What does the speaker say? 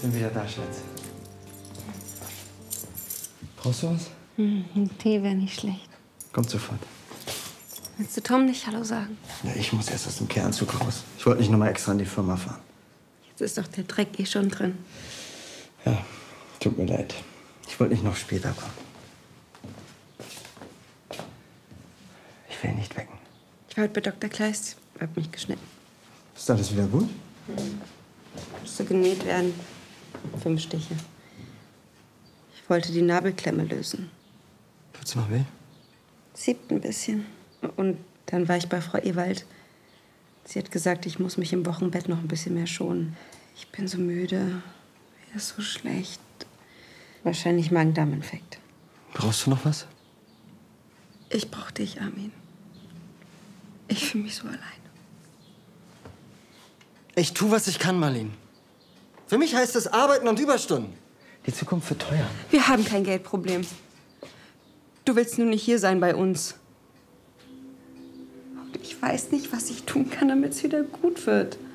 Bin wieder da, Schatz. Brauchst du was? Ein Tee wäre nicht schlecht. Kommt sofort. Willst du Tom nicht Hallo sagen? Ja, ich muss erst aus dem Kehranzug raus. Ich wollte nicht noch mal extra in die Firma fahren. Jetzt ist doch der Dreck eh schon drin. Ja, tut mir leid. Ich wollte nicht noch später kommen. Ich will nicht wecken. Ich war heute bei Dr. Kleist, hab mich geschnitten. Ist alles wieder gut? Musste genäht werden. 5 Stiche. Ich wollte die Nabelklemme lösen. Tut's noch weh? Siebt ein bisschen. Und dann war ich bei Frau Ewald. Sie hat gesagt, ich muss mich im Wochenbett noch ein bisschen mehr schonen. Ich bin so müde. Mir ist so schlecht. Wahrscheinlich Magen-Darm-Infekt. Brauchst du noch was? Ich brauch dich, Armin. Ich fühle mich so allein. Ich tu, was ich kann, Marlene. Für mich heißt das Arbeiten und Überstunden. Die Zukunft wird teuer. Wir haben kein Geldproblem. Du willst nur nicht hier sein bei uns. Und ich weiß nicht, was ich tun kann, damit es wieder gut wird.